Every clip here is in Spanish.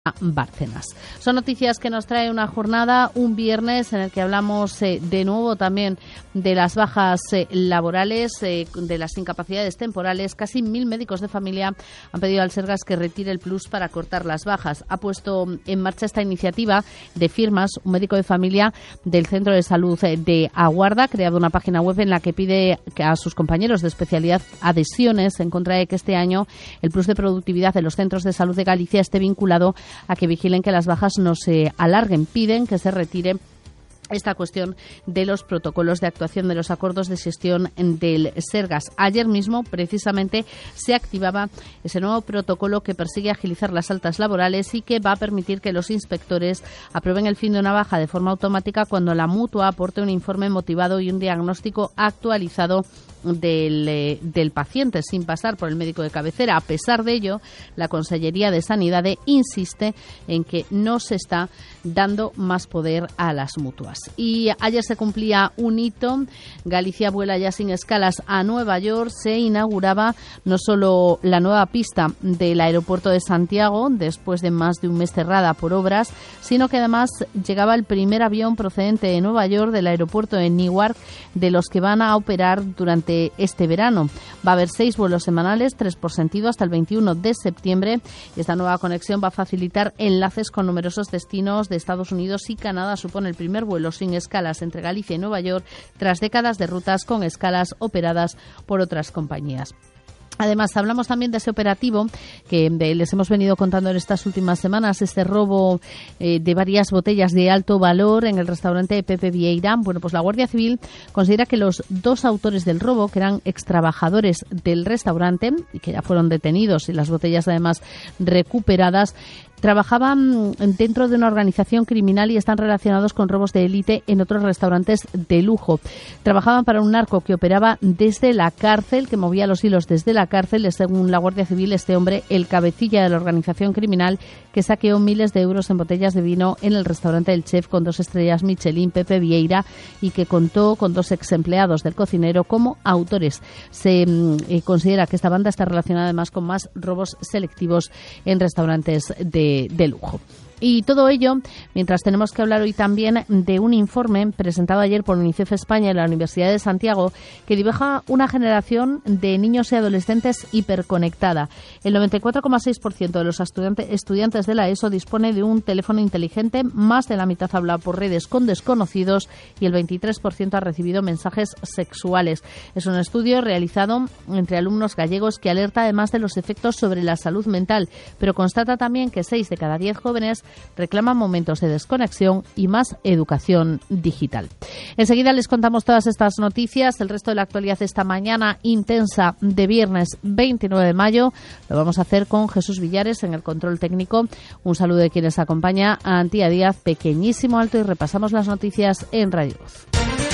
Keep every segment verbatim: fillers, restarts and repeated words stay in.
Bárcenas. Son noticias que nos trae una jornada, un viernes, en el que hablamos eh, de nuevo también de las bajas eh, laborales, eh, de las incapacidades temporales. Casi mil médicos de familia han pedido al Sergas que retire el plus para cortar las bajas. Ha puesto en marcha esta iniciativa de firmas un médico de familia del Centro de Salud de Aguarda. Ha creado una página web en la que pide a sus compañeros de especialidad adhesiones en contra de que este año el plus de productividad de los centros de salud de Galicia esté vinculado a que vigilen que las bajas no se alarguen. Piden que se retire esta cuestión de los protocolos de actuación de los acuerdos de gestión del Sergas. Ayer mismo, precisamente, se activaba ese nuevo protocolo que persigue agilizar las altas laborales y que va a permitir que los inspectores aprueben el fin de una baja de forma automática cuando la mutua aporte un informe motivado y un diagnóstico actualizado del, eh, del paciente, sin pasar por el médico de cabecera. A pesar de ello, la Consellería de Sanidad insiste en que no se está dando más poder a las mutuas. Y ayer se cumplía un hito. Galicia vuela ya sin escalas a Nueva York. Se inauguraba no solo la nueva pista del aeropuerto de Santiago, después de más de un mes cerrada por obras, sino que además llegaba el primer avión procedente de Nueva York del aeropuerto de Newark, de los que van a operar durante este verano. Va a haber seis vuelos semanales, tres por sentido, hasta el veintiuno de septiembre. Y esta nueva conexión va a facilitar enlaces con numerosos destinos de Estados Unidos y Canadá. Supone el primer vuelo sin escalas entre Galicia y Nueva York, tras décadas de rutas con escalas operadas por otras compañías. Además, hablamos también de ese operativo que de, les hemos venido contando en estas últimas semanas, este robo eh, de varias botellas de alto valor en el restaurante de Pepe Vieira. Bueno, pues la Guardia Civil considera que los dos autores del robo, que eran extrabajadores del restaurante y que ya fueron detenidos y las botellas además recuperadas, trabajaban dentro de una organización criminal y están relacionados con robos de élite en otros restaurantes de lujo. Trabajaban para un narco que operaba desde la cárcel, que movía los hilos desde la cárcel. Es, según la Guardia Civil, este hombre, el cabecilla de la organización criminal que saqueó miles de euros en botellas de vino en el restaurante del chef con dos estrellas Michelin, Pepe Vieira, y que contó con dos ex empleados del cocinero como autores. Se eh, considera que esta banda está relacionada además con más robos selectivos en restaurantes de de lujo. Y todo ello mientras tenemos que hablar hoy también de un informe presentado ayer por UNICEF España y la Universidad de Santiago que dibuja una generación de niños y adolescentes hiperconectada. El noventa y cuatro coma seis por ciento de los estudiantes, estudiantes de la ESO dispone de un teléfono inteligente, más de la mitad habla por redes con desconocidos y el veintitrés por ciento ha recibido mensajes sexuales. Es un estudio realizado entre alumnos gallegos que alerta además de los efectos sobre la salud mental, pero constata también que seis de cada diez jóvenes reclaman momentos de desconexión y más educación digital. Enseguida les contamos todas estas noticias, el resto de la actualidad esta mañana intensa de viernes veintinueve de mayo. Lo vamos a hacer con Jesús Villares en el control técnico. Un saludo de quienes acompaña a Antía Díaz, pequeñísimo alto, y repasamos las noticias en Radio Voz.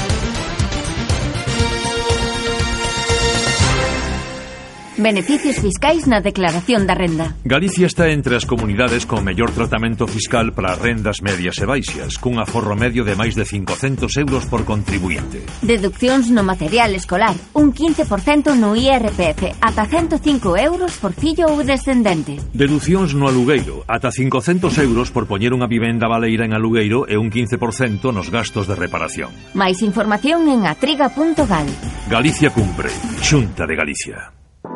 Beneficios fiscais na declaración da renda. Galicia está entre as comunidades con mellor tratamento fiscal para rendas medias e baixas, cun aforro medio de máis de cincocentos euros por contribuinte. Deduccións no material escolar, un quince por cento no I R P F, ata ciento cinco euros por fillo ou descendente. Deducións no alugueiro, ata cincocentos euros por poñer unha vivenda baleira en alugueiro e un quince por cento nos gastos de reparación. Máis información en atriga punto gal. Galicia cumpre. Xunta de Galicia.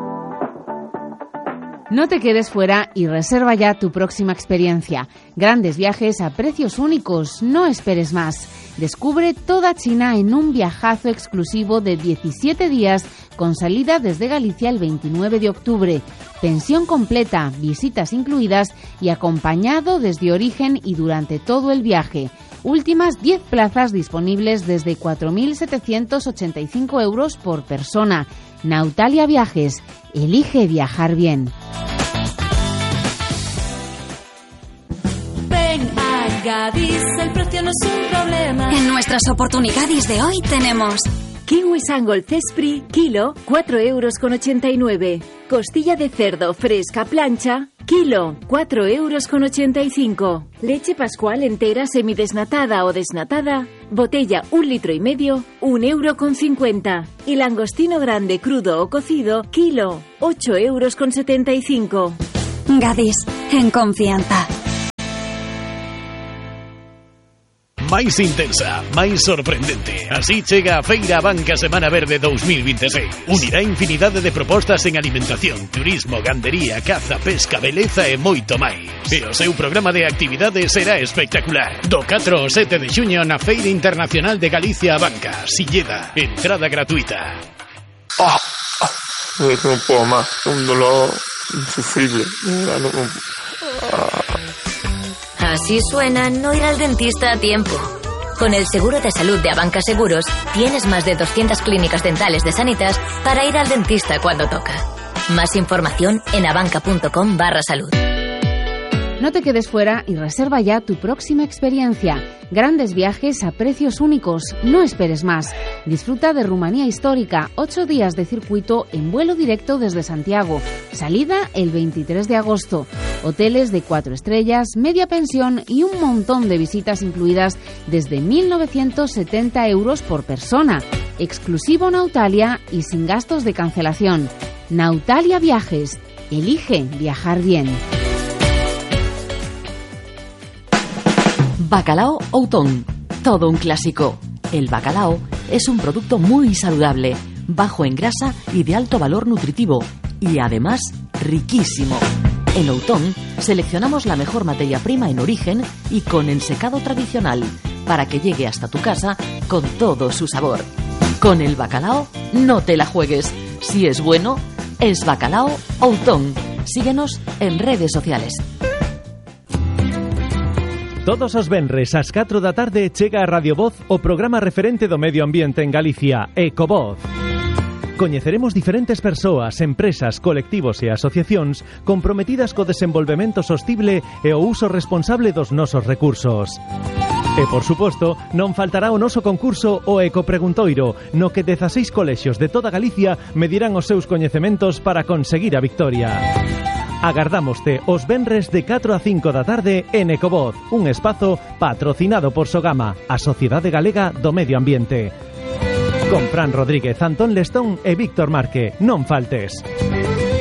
No te quedes fuera y reserva ya tu próxima experiencia. Grandes viajes a precios únicos, no esperes más. Descubre toda China en un viajazo exclusivo de diecisiete días con salida desde Galicia el veintinueve de octubre. Pensión completa, visitas incluidas y acompañado desde origen y durante todo el viaje. Últimas diez plazas disponibles desde cuatro mil setecientos ochenta y cinco euros por persona. Nautalia Viajes. Elige viajar bien. Ven a Gadis, el precio no es un problema. En nuestras oportunidades de hoy tenemos kiwi Sangol Cespri, kilo, cuatro euros con ochenta y nueve. Costilla de cerdo fresca plancha, kilo, cuatro euros con ochenta y cinco. Leche Pascual entera semidesnatada o desnatada, botella un litro y medio, un euro con cincuenta. Y langostino grande crudo o cocido, kilo, ocho euros con setenta y cinco. Gadis, en confianza. máis intensa, máis sorprendente. Así chega a Feira Abanca Semana Verde dous mil vinte e seis. Unirá infinidade de propostas en alimentación, turismo, gandería, caza, pesca, beleza e moito máis. E o seu programa de actividades será espectacular. Do catro ao sete de xuño na Feira Internacional de Galicia Abanca, Silleda. Entrada gratuita. Ah, no puedo más, un dolor insufrible. No, no, no. Ah. Así suena no ir al dentista a tiempo. Con el seguro de salud de Abanca Seguros, tienes más de doscientas clínicas dentales de Sanitas para ir al dentista cuando toca. Más información en abanca.com barra salud. No te quedes fuera y reserva ya tu próxima experiencia. Grandes viajes a precios únicos. No esperes más. Disfruta de Rumanía Histórica. Ocho días de circuito en vuelo directo desde Santiago. Salida el veintitrés de agosto. Hoteles de cuatro estrellas, media pensión y un montón de visitas incluidas desde mil novecientos setenta euros por persona. Exclusivo Nautalia y sin gastos de cancelación. Nautalia Viajes. Elige viajar bien. Bacalao Outón, todo un clásico. El bacalao es un producto muy saludable, bajo en grasa y de alto valor nutritivo, y además riquísimo. En Outón seleccionamos la mejor materia prima en origen y con ensecado tradicional, para que llegue hasta tu casa con todo su sabor. Con el bacalao no te la juegues. Si es bueno, es Bacalao Outón. Síguenos en redes sociales. Todos os venres ás catro da tarde chega a Radio Voz o programa referente do medio ambiente en Galicia, Ecovoz. Coñeceremos diferentes persoas, empresas, colectivos e asociacións comprometidas co desenvolvemento sostible e o uso responsable dos nosos recursos. E, por suposto, non faltará o noso concurso o Ecopreguntoiro, no que dezaseis colexios de toda Galicia medirán os seus coñecementos para conseguir a victoria. Agardámoste os venres de catro a cinco da tarde en Ecovoz, un espazo patrocinado por Sogama, a Sociedade Galega do Medio Ambiente. Con Fran Rodríguez, Antón Lestón e Víctor Marque. Non faltes.